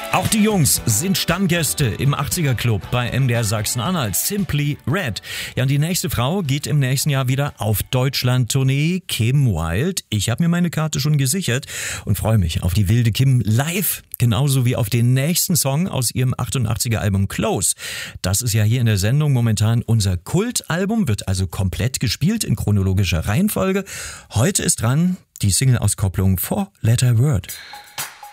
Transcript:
Auch die Jungs sind Stammgäste im 80er Club bei MDR Sachsen-Anhalt. Simply Red. Ja, und die nächste Frau geht im nächsten Jahr wieder auf Deutschland-Tournee. Kim Wilde. Ich habe mir meine Karte schon gesichert und freue mich auf die wilde Kim live. Genauso wie auf den nächsten Song aus ihrem 88er Album Close. Das ist ja hier in der Sendung momentan unser Kultalbum, wird also komplett gespielt in chronologischer Reihenfolge. Heute ist dran die Single-Auskopplung Four Letter Word.